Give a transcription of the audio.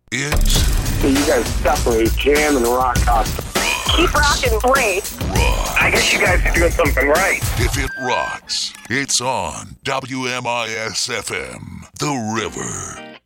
It's You guys definitely jam and rock out. Keep rocking, Blaze. I guess you guys are doing something right. If it rocks, it's on WMIS FM, The River.